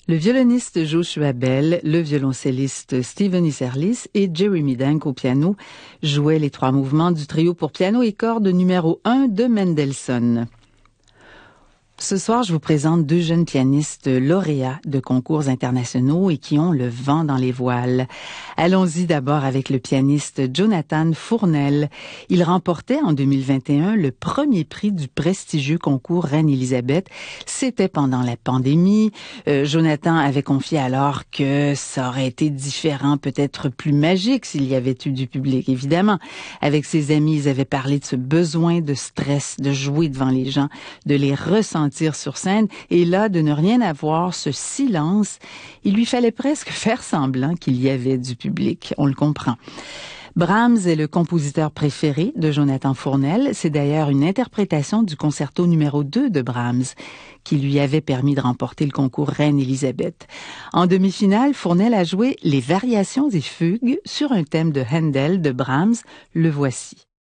Le violoniste Joshua Bell, le violoncelliste Steven Isserlis et Jeremy Dank au piano jouaient les trois mouvements du trio pour piano et cordes numéro 1 de Mendelssohn. Ce soir, je vous présente deux jeunes pianistes lauréats de concours internationaux et qui ont le vent dans les voiles. Allons-y d'abord avec le pianiste Jonathan Fournel. Il remportait en 2021 le premier prix du prestigieux concours Reine-Élisabeth. C'était pendant la pandémie. Jonathan avait confié alors que ça aurait été différent, peut-être plus magique s'il y avait eu du public, évidemment. Avec ses amis, ils avaient parlé de ce besoin de stress, de jouer devant les gens, de les ressentir sur scène, et là, de ne rien avoir, ce silence, il lui fallait presque faire semblant qu'il y avait du public, on le comprend. Brahms est le compositeur préféré de Jonathan Fournel. C'est d'ailleurs une interprétation du concerto numéro 2 de Brahms qui lui avait permis de remporter le concours Reine-Élisabeth. En demi-finale, Fournel a joué les variations et fugues sur un thème de Handel de Brahms. Le voici.